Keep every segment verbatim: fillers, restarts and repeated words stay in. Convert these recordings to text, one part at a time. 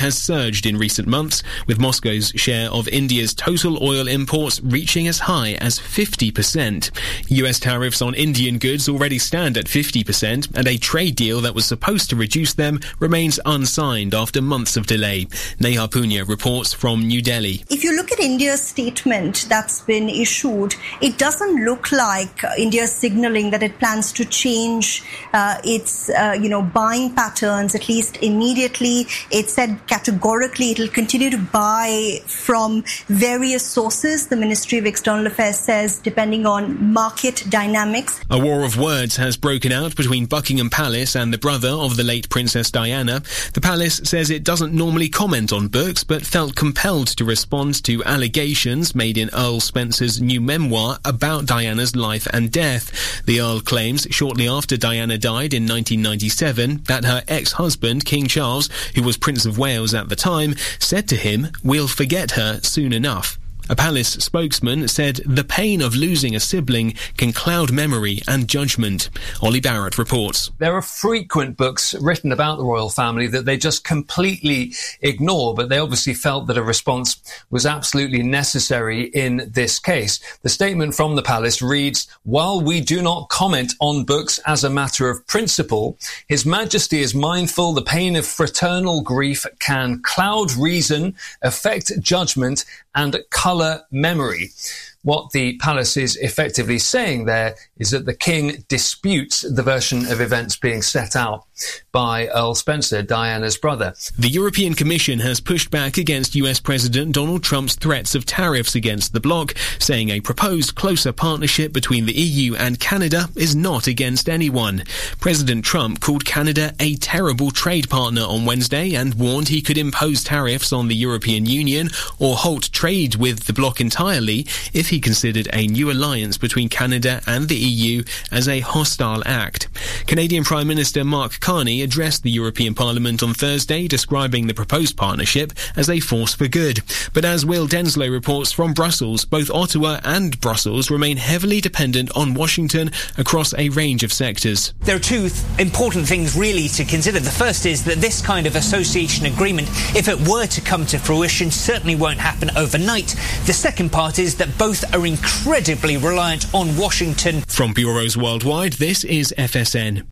has surged in recent months, with Moscow's share of India's total oil imports reaching as high as fifty percent. U S tariffs on Indian goods already stand at fifty percent, and a trade deal that was supposed to reduce them remains unsigned after months of delay. Neha Punya reports from New Delhi. If you look at India's statement that's been issued, it doesn't look like India is signaling that it plans to change uh, its, uh, you know, buying patterns, at least immediately. It said categorically it will continue to buy from various sources, the Ministry of External Affairs says, depending on market dynamics. A war of words has broken out between Buckingham Palace and the brother of the late Princess Diana. The palace says it doesn't normally comment on books, but felt compelled to respond to allegations made in Earl Spencer's new memoir about Diana's life and death. The Earl claims shortly after Diana died in nineteen ninety-seven that her ex-husband, King Charles, who was Prince of Wales at the time, said to him, "We'll forget her soon enough." A palace spokesman said the pain of losing a sibling can cloud memory and judgment. Ollie Barrett reports. There are frequent books written about the royal family that they just completely ignore, but they obviously felt that a response was absolutely necessary in this case. The statement from the palace reads, "While we do not comment on books as a matter of principle, His Majesty is mindful the pain of fraternal grief can cloud reason, affect judgment, and colour memory." What the palace is effectively saying there is that the king disputes the version of events being set out by Earl Spencer, Diana's brother. The European Commission has pushed back against U S President Donald Trump's threats of tariffs against the bloc, saying a proposed closer partnership between the E U and Canada is not against anyone. President Trump called Canada a terrible trade partner on Wednesday and warned he could impose tariffs on the European Union or halt trade with the bloc entirely if he considered a new alliance between Canada and the E U as a hostile act. Canadian Prime Minister Mark Carney addressed the European Parliament on Thursday, describing the proposed partnership as a force for good. But as Will Denslow reports from Brussels, both Ottawa and Brussels remain heavily dependent on Washington across a range of sectors. There are two th- important things really to consider. The first is that this kind of association agreement, if it were to come to fruition, certainly won't happen overnight. The second part is that both are incredibly reliant on Washington. From bureaus worldwide, this is F S N.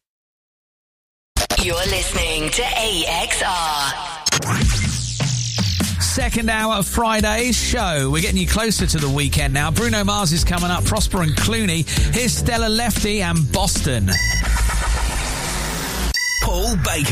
You're listening to A X R. Second hour of Friday's show. We're getting you closer to the weekend now. Bruno Mars is coming up, Prosper and Clooney. Here's Stella Lefty and Boston. Paul Baker.